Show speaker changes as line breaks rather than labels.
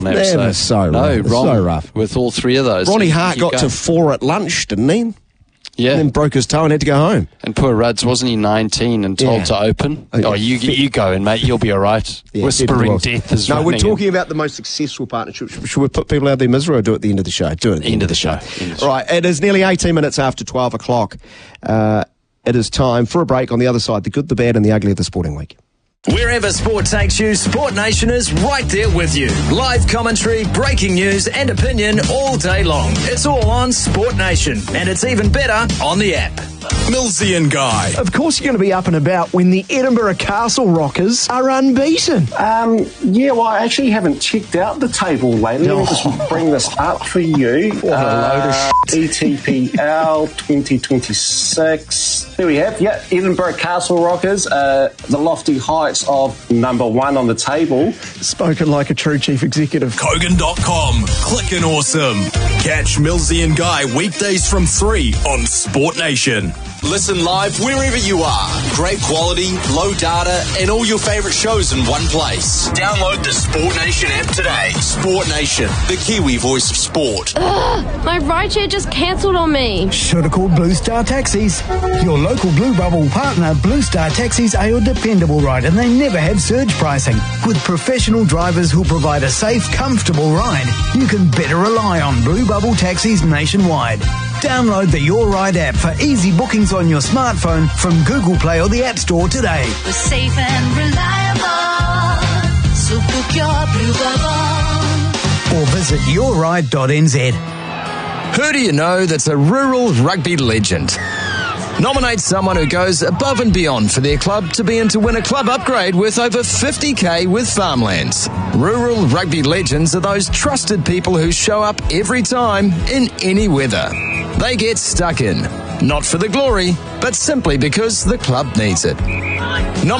That was so rough.
No, wrong.
So rough.
With all three of those.
Ronnie
So
Hart
keep
got
going.
to 4 at lunch, didn't he?
Yeah.
And then broke his toe and had to go home.
And poor Ruds, wasn't he 19 and told
Yeah.
to open?
Okay.
Oh, you go in, mate. You'll be all right.
Yeah,
Whispering
definitely was.
death is
No, we're
running in.
talking about the most successful partnership. Should we put people out of their misery or do it at the end of the show? Do it at the end of the show. All right, it is nearly 18 minutes after 12 o'clock. It is time for a break. On the other side, the good, the bad and the ugly of the sporting week.
Wherever sport takes you, Sport Nation is right there with you. Live commentary, breaking news and opinion all day long. It's all on Sport Nation, and it's even better on the app.
Millsy and Guy.
Of course you're going to be up and about when the Edinburgh Castle Rockers are unbeaten.
Yeah, well, I actually haven't checked out the table lately. Let me just bring this up for you.
What a load of
ETPL 2026. There we have, yeah, Edinburgh Castle Rockers, the lofty heights of number 1 on the table.
Spoken like a true chief executive.
Kogan.com. Clickin' awesome. Catch Millsy and Guy weekdays from 3 on Sport Nation.
Listen live wherever you are. Great quality, low data, and all your favourite shows in one place. Download the Sport Nation app today. Sport Nation, the Kiwi voice of sport.
My rideshare just cancelled on me.
Should have called Blue Star Taxis. Your local Blue Bubble partner, Blue Star Taxis, are your dependable ride, and they never have surge pricing. With professional drivers who'll provide a safe, comfortable ride, you can better rely on Blue Bubble Taxis nationwide. Download the Your Ride app for easy bookings on your smartphone from Google Play or the App Store today.
We're safe and reliable, so book your Blue Bubble.
Or visit yourride.nz.
Who do you know that's a rural rugby legend? Nominate someone who goes above and beyond for their club to be in to win a club upgrade worth over 50k with Farmlands. Rural rugby legends are those trusted people who show up every time in any weather. They get stuck in, not for the glory, but simply because the club needs it.